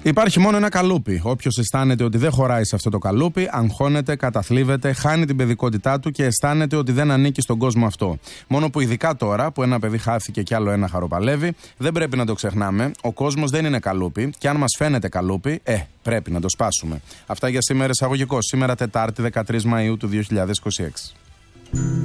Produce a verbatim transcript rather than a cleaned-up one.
Υπάρχει μόνο ένα καλούπι. Όποιος αισθάνεται ότι δεν χωράει σε αυτό το καλούπι, αγχώνεται, καταθλίβεται, χάνει την παιδικότητά του και αισθάνεται ότι δεν ανήκει στον κόσμο αυτό. Μόνο που ειδικά τώρα που ένα παιδί χάθηκε κι άλλο ένα χαροπαλεύει, δεν πρέπει να το ξεχνάμε. Ο κόσμος δεν είναι καλούπι και αν μας φαίνεται καλούπι, ε, πρέπει να το σπάσουμε. Αυτά για σήμερα εισαγωγικό. Σήμερα Τετάρτη δεκατρείς Μαΐου του δύο χιλιάδες είκοσι έξι.